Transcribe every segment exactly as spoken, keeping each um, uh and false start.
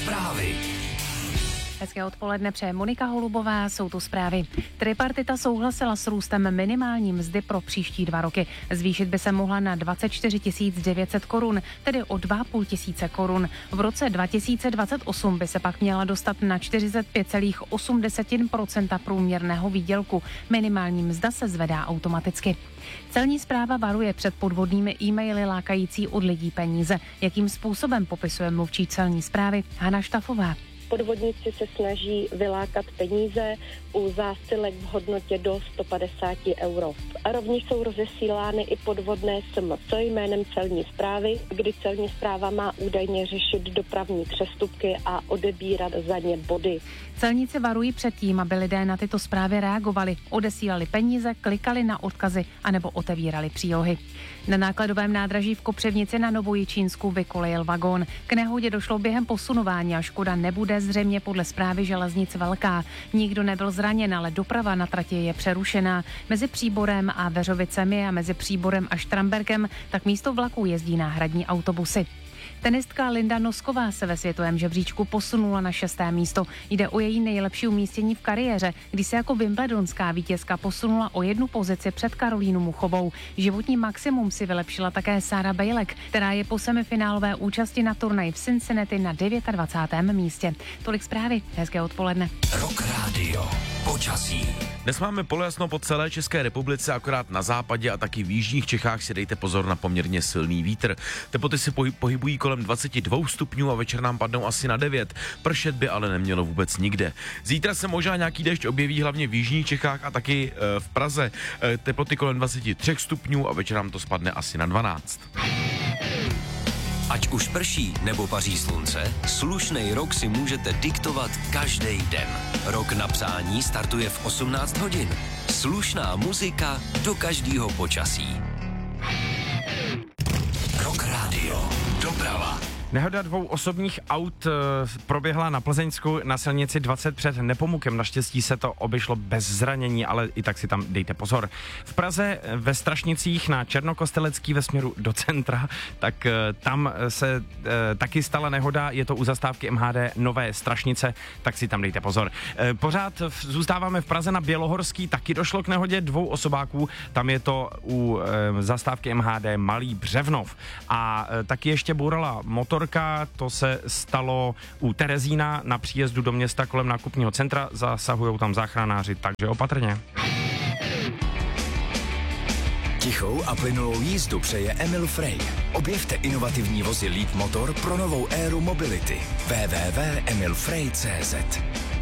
Zprávy. Hezké odpoledne přeje Monika Holubová, jsou tu zprávy. Tripartita souhlasila s růstem minimální mzdy pro příští dva roky. Zvýšit by se mohla na dvacet čtyři tisíc devět set korun, tedy o dva a půl tisíce korun. V roce dva tisíce dvacet osm by se pak měla dostat na čtyřicet pět celá osm procenta průměrného výdělku. Minimální mzda se zvedá automaticky. Celní správa varuje před podvodnými e-maily lákající od lidí peníze. Jakým způsobem popisuje mluvčí celní správy Hana Štafová? Podvodníci se snaží vylákat peníze u zásilek v hodnotě do sto padesát euro. A rovněž jsou rozesílány i podvodné es em es jménem celní správy, kdy celní správa má údajně řešit dopravní přestupky a odebírat za ně body. Celníci varují před tím, aby lidé na tyto zprávy reagovali, odesílali peníze, klikali na odkazy anebo otevírali přílohy. Na nákladovém nádraží v Kopřivnici na Novojičínsku vykolejil vagón. K nehodě došlo během posunování a škoda nebude zřejmě podle zprávy železnic velká. Nikdo nebyl zraněn, ale doprava na trati je přerušená. Mezi Příborem a Veřovicemi a mezi Příborem a Štramberkem tak místo vlaků jezdí náhradní autobusy. Tenistka Linda Nosková se ve světovém žebříčku posunula na šesté místo. Jde o její nejlepší umístění v kariéře, kdy se jako wimbledonská vítězka posunula o jednu pozici před Karolínu Muchovou. Životní maximum si vylepšila také Sára Bejlek, která je po semifinálové účasti na turnaji v Cincinnati na dvacátém devátém místě. Tolik zprávy, hezké odpoledne. Rock Radio. Počasí. Dnes máme polojasno po celé České republice, akorát na západě a taky v jižních Čechách si dejte pozor na poměrně silný vítr. Teploty se pohybují kolem dvacet dva stupňů a večer nám padnou asi na devět. Pršet by ale nemělo vůbec nikde. Zítra se možná nějaký déšť objeví hlavně v jižních Čechách a taky e, v Praze. E, teploty kolem dvacet tři stupňů a večer nám to spadne asi na dvanáct. Ať už prší nebo paří slunce, slušnej rok si můžete diktovat každý den. Rok na přání startuje v osmnáct hodin. Slušná muzika do každého počasí. Rock Radio. Doprava. Nehoda dvou osobních aut e, proběhla na Plzeňsku na silnici dvacet před Nepomukem. Naštěstí se to obešlo bez zranění, ale i tak si tam dejte pozor. V Praze ve Strašnicích na Černokostelecký ve směru do centra, tak e, tam se e, taky stala nehoda, je to u zastávky em há dé Nové Strašnice, tak si tam dejte pozor. E, pořád v, zůstáváme v Praze na Bělohorský, taky došlo k nehodě dvou osobáků, tam je to u e, zastávky em há dé Malý Břevnov. A e, taky ještě bourala motor. To se stalo u Terezína na příjezdu do města kolem nákupního centra, zasahují tam záchranáři, takže opatrně. Tichou a plynulou jízdu přeje Emil Frey. Objevte inovativní vozy Lead Motor pro novou éru mobility. w w w tečka emil frey tečka cé zet.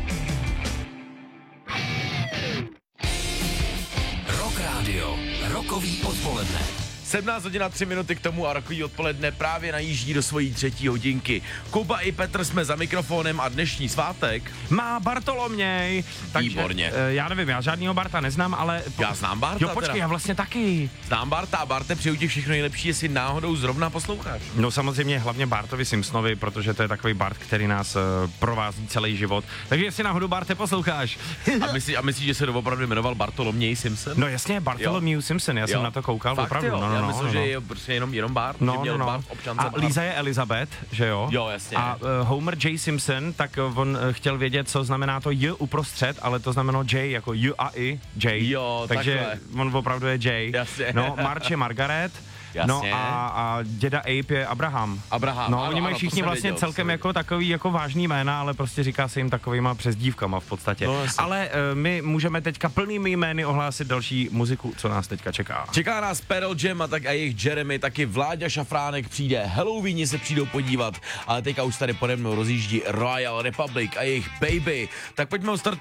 Rock Radio. Rokový odpoledne. sedmnáct hodin a tři minuty k tomu a rokový odpoledne právě najíždí do svojí třetí hodinky. Kuba i Petr jsme za mikrofonem a dnešní svátek má Bartoloměj. Takže, Výborně. E, já nevím, já žádnýho Barta neznám, ale... Po... Já znám Barta. Jo, počkej, teda. já vlastně taky. Znám Barta a Barte, přeju ti všechno nejlepší, jestli náhodou zrovna posloucháš. No samozřejmě hlavně Bartovi Simpsonovi, protože to je takový Bart, který nás uh, provází celý život. Takže jestli náhodou Barte posloucháš. a myslíš, a myslíš, že se doopravdy jmenoval Bartoloměj Simpson? No jasně, Bartholomew Simpson, já jo. jsem na to koukal, Fakt, opravdu. Jo. No, no, já no, myslím, no, že no. je prostě jenom, jenom Bart, no, že měl no, no. Bart občance A Bart. Lisa je Elizabeth, že jo? Jo, jasně. A uh, Homer J. Simpson, tak on uh, chtěl vědět, co znamená to J uprostřed, ale to znamená J jako J a I, J. Jo, takže takhle. on opravdu je J. Jasně. No, March je Margaret. Jasně. No a, a děda Ape je Abraham. Abraham. No, ano, oni mají ano, všichni vlastně věděl, celkem jako takový jako vážný jména, ale prostě říká se jim takovýma přezdívkama v podstatě. No, ale uh, my můžeme teďka plnými jmény ohlásit další muziku, co nás teďka čeká. Čeká nás Pearl Jam a tak a jejich Jeremy, taky Vláďa Šafránek přijde, Halloweeni se přijdou podívat, ale teďka už tady pode mnou rozjíždí Royal Republic a jejich Baby. Tak pojďme startovat